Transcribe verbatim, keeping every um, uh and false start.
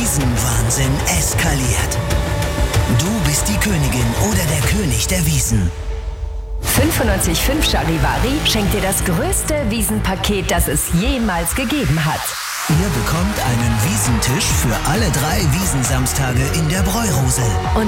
Wiesenwahnsinn eskaliert. Du bist die Königin oder der König der Wiesen. fünfundneunzig Komma fünf Charivari schenkt dir das größte Wiesenpaket, das es jemals gegeben hat. Ihr bekommt einen Wiesentisch für alle drei Wiesensamstage in der Bräurose. Und